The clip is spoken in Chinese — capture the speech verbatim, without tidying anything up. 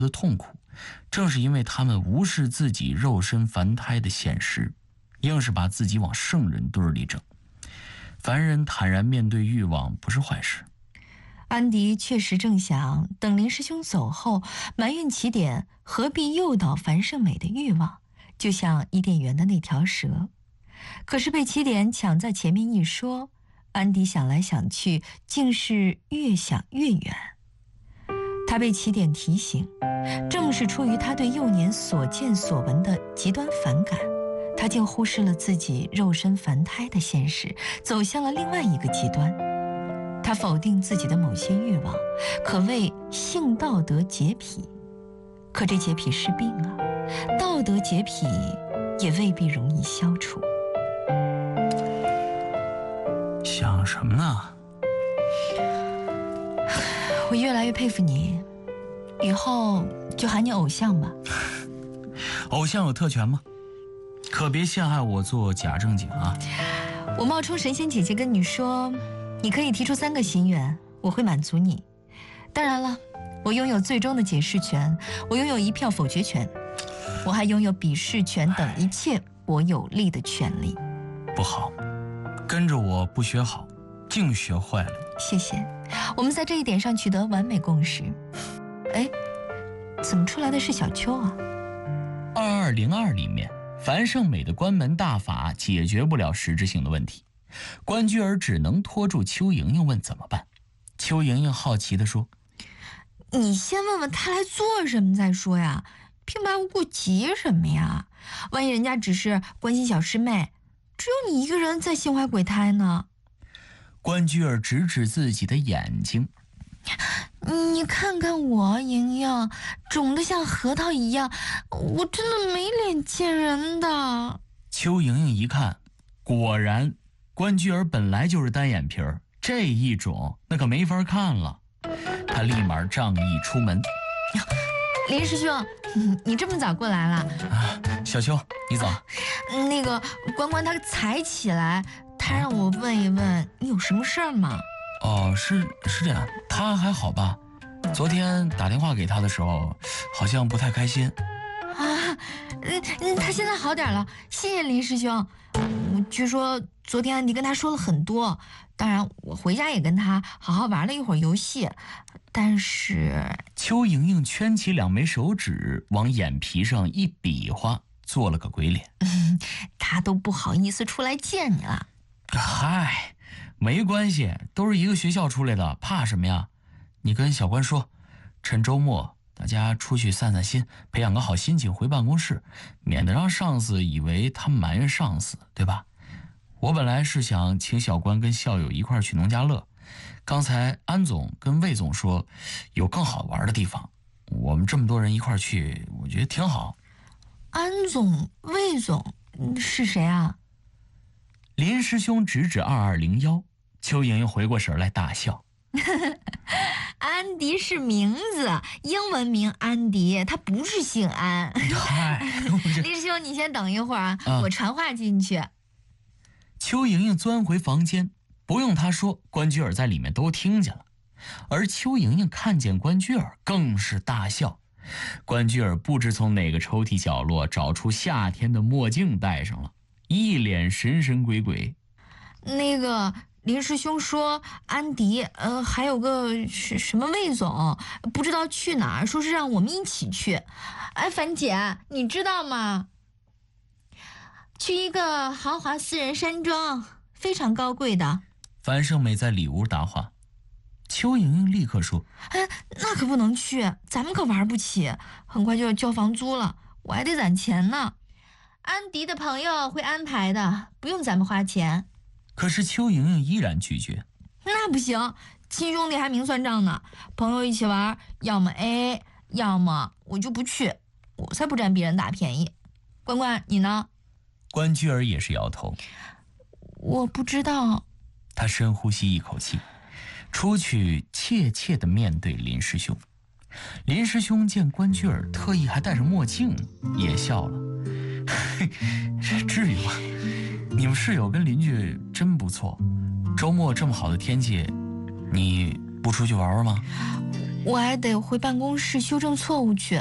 的痛苦，正是因为他们无视自己肉身凡胎的现实，硬是把自己往圣人堆里整。凡人坦然面对欲望不是坏事。 安迪确实正想等林师兄走后，埋怨起点何必诱导樊胜美的欲望，就像伊甸园的那条蛇。可是被起点抢在前面一说，安迪想来想去，竟是越想越远。他被起点提醒，正是出于他对幼年所见所闻的极端反感，他竟忽视了自己肉身凡胎的现实，走向了另外一个极端。他否定自己的某些欲望，可谓性道德洁癖。可这洁癖是病啊，道德洁癖也未必容易消除。 想什么呢？ 我越来越佩服你，以后就喊你偶像吧。 偶像有特权吗？可别陷害我做假正经啊！ 我冒充神仙姐姐跟你说，你可以提出三个心愿，我会满足你。当然了，我拥有最终的解释权，我拥有一票否决权，我还拥有鄙视权等一切我有利的权利。 不好，跟着我不学好，净学坏了。 谢谢，我们在这一点上取得完美共识。哎，怎么出来的是小秋啊？ 二二零二里面，樊胜美的关门大法解决不了实质性的问题，关雎尔只能拖住邱莹莹问怎么办。邱莹莹好奇地说：“ 你先问问他来做什么再说呀，平白无故急什么呀？万一人家只是关心小师妹，只有你一个人在心怀鬼胎呢。” 关雎尔指指自己的眼睛：“ 你看看我，莹莹，肿得像核桃一样，我真的没脸见人的。” 邱莹莹一看，果然，关雎尔本来就是单眼皮儿，这一肿那可没法看了。她立马仗义出门：“ 林师兄，你你这么早过来了？ 啊，小秋，你早。 那个关关他才起来，他让我问一问你有什么事儿吗？”“ 哦，是是这样，他还好吧？昨天打电话给他的时候，好像不太开心。”“ 啊，嗯嗯，他现在好点了，谢谢林师兄。嗯，据说昨天你跟他说了很多，当然我回家也跟他好好玩了一会儿游戏，但是……” 邱莹莹圈起两枚手指，往眼皮上一比划，做了个鬼脸。 嗯，他都不好意思出来见你了。 嗨，没关系，都是一个学校出来的，怕什么呀？你跟小关说，趁周末大家出去散散心，培养个好心情回办公室，免得让上司以为他们埋怨上司，对吧？我本来是想请小关跟校友一块儿去农家乐，刚才安总跟魏总说有更好玩的地方，我们这么多人一块儿去，我觉得挺好。 安总、魏总是谁啊？ 林师兄指指二二零幺，邱莹莹回过神来大笑。 安迪是名字，英文名安迪，他不是姓安。林师兄，你先等一会儿啊，我传话进去。 邱莹莹钻回房间，不用她说，关雎尔在里面都听见了。而邱莹莹看见关雎尔，更是大笑。关雎尔不知从哪个抽屉角落找出夏天的墨镜戴上了，一脸神神鬼鬼。 那个林师兄说安迪，呃，还有个什什么魏总，不知道去哪儿，说是让我们一起去。哎，樊姐，你知道吗？去一个豪华私人山庄，非常高贵的。 樊胜美在里屋答话。邱莹莹立刻说：“ 哎，那可不能去，咱们可玩不起，很快就要交房租了，我还得攒钱呢。安迪的朋友会安排的，不用咱们花钱。” 可是邱莹莹依然拒绝。 那不行，亲兄弟还明算账呢，朋友一起玩，要么 A A， 要么我就不去，我才不占别人大便宜。关关，你呢？ 关雎尔也是摇头。 我不知道。 他深呼吸一口气，出去怯怯地面对林师兄。林师兄见关雎尔特意还戴上墨镜，也笑了。至于吗？你们室友跟邻居真不错，周末这么好的天气，你不出去玩玩吗？ 我还得回办公室修正错误去。